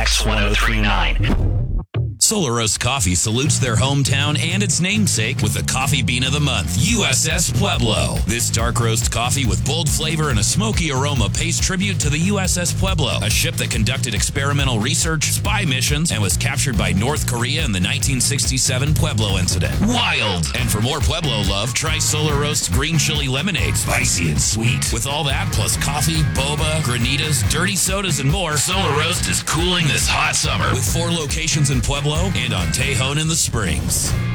X1039. Solar Roast Coffee salutes their hometown and its namesake with the Coffee Bean of the Month, USS Pueblo. This dark roast coffee with bold flavor and a smoky aroma pays tribute to the USS Pueblo, a ship that conducted experimental research, spy missions, and was captured by North Korea in the 1967 Pueblo incident. Wild! And for more Pueblo love, try Solar Roast's Green Chili Lemonade, spicy and sweet. With all that, plus coffee, boba, granitas, dirty sodas, and more, Solar Roast is cooling this hot summer with 4 locations in Pueblo and on Tejon in the Springs.